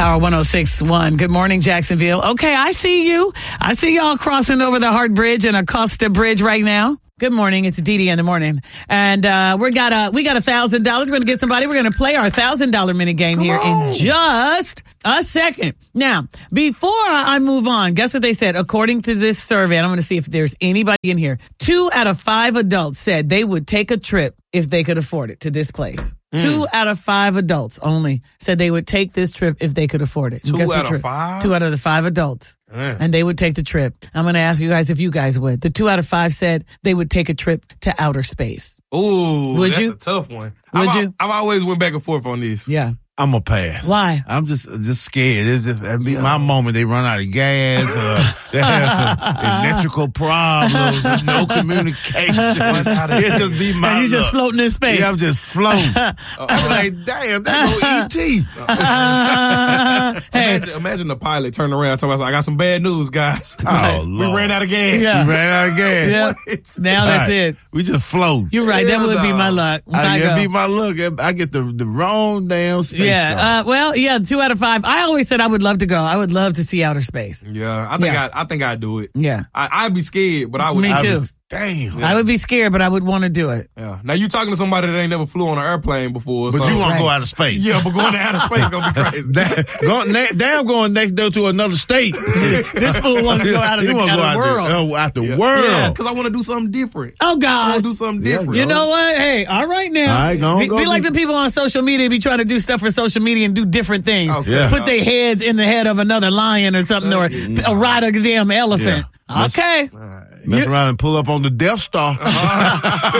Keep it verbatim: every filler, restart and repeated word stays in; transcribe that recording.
Power one oh six point one. Good morning, Jacksonville. Okay, I see you. I see y'all crossing over the Hart Bridge and Acosta Bridge right now. Good morning. It's Dee Dee in the morning. And uh, we got a we got a thousand dollars. We're gonna get somebody. We're gonna play our thousand dollar minute game Come here on. in just a second. Now, before I move on, guess what they said? According to this survey, and I'm gonna see if there's anybody in here. Two out of five adults said they would take a trip if they could afford it to this place. Mm. Two out of five adults only said they would take this trip if they could afford it. Two guess out what of five? Two out of the five adults. Mm. And they would take the trip. I'm going to ask you guys if you guys would. The two out of five said they would take a trip to outer space. Ooh, would that's you? a tough one. Would I've, you? I've always went back and forth on this. Yeah. I'm going to pass. Why? I'm just just scared. It's just, it'd be my moment. They run out of gas. Uh, they have some electrical problems. There's no communication. It just be my And you just luck. floating in space. Yeah, I'm just floating. I'm like, damn, that go E T. Hey. Imagine, imagine the pilot turning around and talking about, I got some bad news, guys. Oh, we Lord. ran out of gas. Yeah. We ran out of gas. Yeah. What? Now that's right. it. We just float. You're right. Hell that would no. be my luck. I, go. it'd be my luck. I get the, the wrong damn space. Yeah. Uh, well, yeah, two out of five. I always said I would love to go. I would love to see outer space. Yeah, I think Yeah. I, I think I'd do it. Yeah. I, I'd be scared, but I would. Me I too. was- Damn. I would be scared, but I would want to do it. Yeah. Now you talking to somebody that ain't never flew on an airplane before. But so you want right. to go out of space. Yeah, but going to outer space gonna be crazy. Damn, go, na- damn going next door to another state. This fool wants to go out of the, You wanna out go of out the world. The, uh, out the Yeah. world. Yeah, because I want to do something different. Oh, I gosh. want to do something Yeah, different. You know what? Hey, all right now. All right, go on, be, go be do- like the people on social media be trying to do stuff for social media and do different things. Okay. Yeah. Put their heads in the head of another lion or something, or or ride a damn elephant. Yeah. Okay. Mess around and pull up on the Death Star.